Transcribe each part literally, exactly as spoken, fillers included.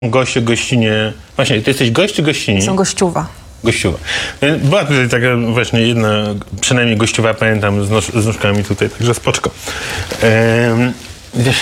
Goście, gościnie... Właśnie, ty jesteś gość czy gościni? Są gościuwa. Gościuwa. Była tutaj taka właśnie jedna, przynajmniej gościuwa, pamiętam, z, nóż, z nóżkami tutaj, także spoczko. Ehm, wiesz,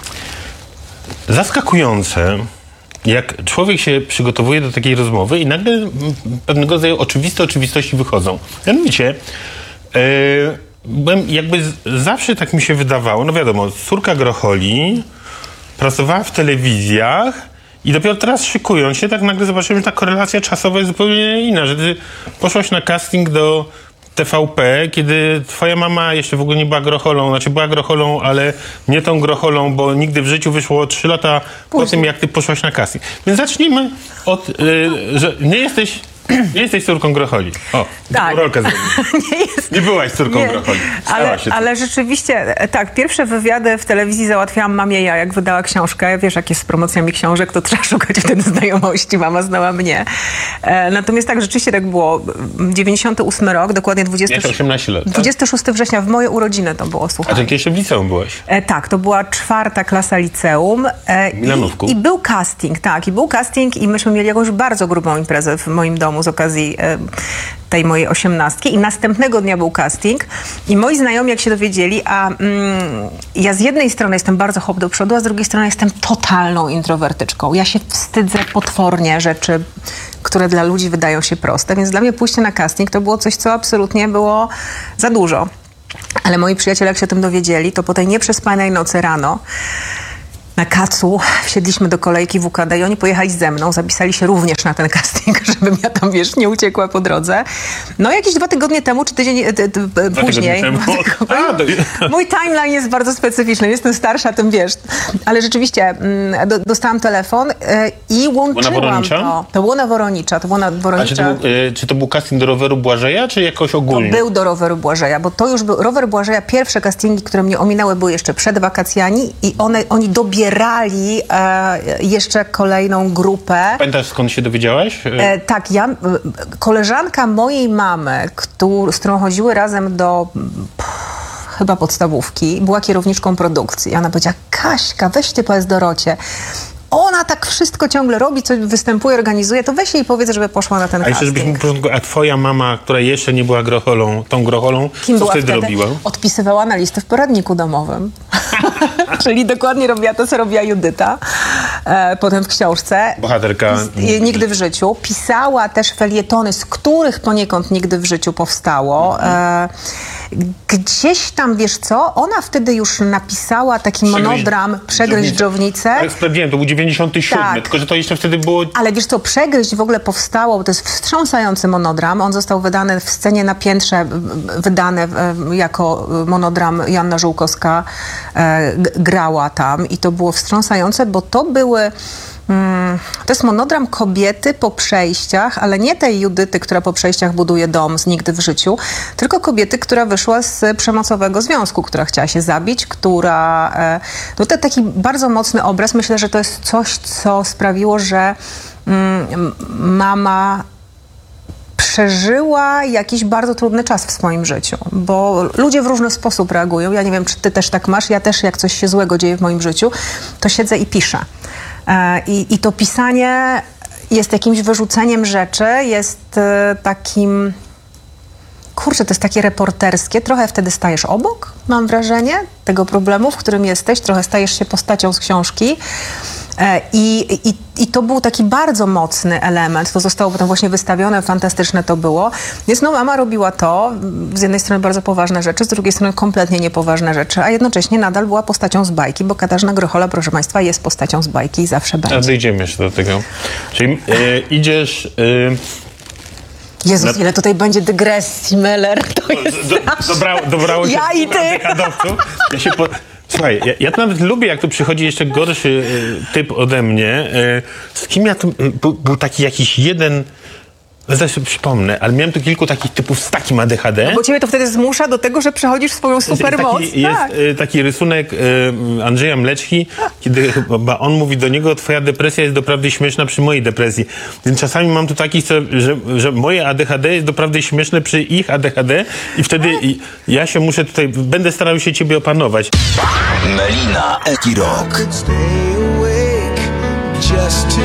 zaskakujące, jak człowiek się przygotowuje do takiej rozmowy i nagle pewnego rodzaju oczywiste oczywistości wychodzą. Mianowicie, e, byłem jakby z, zawsze tak mi się wydawało, no wiadomo, córka Grocholi pracowała w telewizjach i dopiero teraz, szykując się, tak nagle zobaczyłem, że ta korelacja czasowa jest zupełnie inna, że ty poszłaś na casting do T V P, kiedy twoja mama jeszcze w ogóle nie była Grocholą, znaczy była Grocholą, ale nie tą Grocholą, bo nigdy w życiu wyszło trzy lata po tym, jak ty poszłaś na casting. Więc zacznijmy od, y, że nie jesteś... Nie jesteś córką Grocholi. O, tak. rolkę zrobiłem. nie, jest, nie byłaś córką nie, Grocholi. Ale, ale rzeczywiście, tak, pierwsze wywiady w telewizji załatwiałam mamie ja, jak wydała książkę. Wiesz, jak jest z promocjami książek, to trzeba szukać wtedy znajomości. Mama znała mnie. E, natomiast tak, rzeczywiście tak było. dziewięćdziesiąty ósmy rok, dokładnie dwudziestego osiemnaście lat, tak? dwudziestego szóstego września, w moje urodziny to było, słuchaj. A ty jeszcze w liceum byłeś? E, tak, to była czwarta klasa liceum. E, Milanówku. I, I był casting, tak, i był casting i myśmy mieli jakąś bardzo grubą imprezę w moim domu z okazji e, tej mojej osiemnastki i następnego dnia był casting i moi znajomi, jak się dowiedzieli, a mm, ja z jednej strony jestem bardzo hop do przodu, a z drugiej strony jestem totalną introwertyczką. Ja się wstydzę potwornie rzeczy, które dla ludzi wydają się proste, więc dla mnie pójście na casting to było coś, co absolutnie było za dużo. Ale moi przyjaciele, jak się o tym dowiedzieli, to po tej nieprzespanej nocy rano na kacu wsiedliśmy do kolejki W K D i oni pojechali ze mną, zapisali się również na ten casting, żebym ja tam, wiesz, nie uciekła po drodze. No jakieś dwa tygodnie temu, czy tydzień ty, ty, dwa później. Temu. A, to... Mój timeline jest bardzo specyficzny, jestem starsza, tym wiesz. Ale rzeczywiście mm, do, dostałam telefon y, i łączyłam to. To było na Woronicza. To było na Woronicza. A czy to był, y, czy to był casting do roweru Błażeja, czy jakoś ogólnie? To był do roweru Błażeja, bo to już był rower Błażeja. Pierwsze castingi, które mnie ominęły, były jeszcze przed wakacjami i one, oni dobierali Bierali e, jeszcze kolejną grupę. Pamiętasz, skąd się dowiedziałaś? E, tak, ja, koleżanka mojej mamy, któr, z którą chodziły razem do pff, chyba podstawówki, była kierowniczką produkcji. I ona powiedziała: Kaśka, weź ty powiedz Dorocie. Ona tak wszystko ciągle robi, coś występuje, organizuje, to weź jej powiedz, żeby poszła na ten a casting. Żebyś mógł, a twoja mama, która jeszcze nie była Grocholą, tą Grocholą, Kim co była wtedy wtedy? robiła? Odpisywała na listy w poradniku domowym. Czyli dokładnie robiła to, co robiła Judyta. E, potem w książce. Bohaterka. Pis- nigdy w życiu. Pisała też felietony, z których poniekąd nigdy w życiu powstało. E, gdzieś tam, wiesz co, ona wtedy już napisała taki Przegryź monodram Przegryźć dżownicę. Ale sprawdziłem, to był dziewięćdziesiąty siódmy, Tak. tylko że to jeszcze wtedy było... Ale wiesz co, Przegryźć w ogóle powstało, bo to jest wstrząsający monodram. On został wydany w Scenie na piętrze, wydany jako monodram. Joanna Żółkowska e, grała tam i to było wstrząsające, bo to były... Mm, to jest monodram kobiety po przejściach, ale nie tej Judyty, która po przejściach buduje dom z Nigdy w życiu, tylko kobiety, która wyszła z przemocowego związku, która chciała się zabić, która... E, no to taki bardzo mocny obraz. Myślę, że to jest coś, co sprawiło, że mm, mama przeżyła jakiś bardzo trudny czas w swoim życiu, bo ludzie w różny sposób reagują. Ja nie wiem, czy ty też tak masz. Ja też, jak coś się złego dzieje w moim życiu, to siedzę i piszę. I, I to pisanie jest jakimś wyrzuceniem rzeczy, jest takim... Kurczę, to jest takie reporterskie. Trochę wtedy stajesz obok, mam wrażenie, tego problemu, w którym jesteś. Trochę stajesz się postacią z książki. I, i, I to był taki bardzo mocny element. To zostało potem właśnie wystawione, fantastyczne to było. Więc no, mama robiła to, z jednej strony bardzo poważne rzeczy, z drugiej strony kompletnie niepoważne rzeczy, a jednocześnie nadal była postacią z bajki, bo Katarzyna Grochola, proszę państwa, jest postacią z bajki i zawsze będzie. A dojdziemy jeszcze do tego. Czyli e, idziesz... E, Jezus, ile tutaj będzie dygresji, Meller. To jest do, dobra, dobrało się ja i ty. Ja się po... Słuchaj, ja, ja to nawet lubię, jak tu przychodzi jeszcze gorszy e, typ ode mnie. E, z kim ja tu... Był, był taki jakiś jeden... Zaraz sobie przypomnę, ale miałem tu kilku takich typów z takim A D H D. Bo ciebie to wtedy zmusza do tego, że przechodzisz swoją supermoc. Taki, jest tak. y, taki rysunek y, Andrzeja Mleczki, kiedy chyba on mówi do niego: twoja depresja jest doprawdy śmieszna przy mojej depresji. Więc czasami mam tu takich, co, że, że moje A D H D jest doprawdy śmieszne przy ich A D H D i wtedy i, ja się muszę tutaj, będę starał się ciebie opanować. Melina Etirok.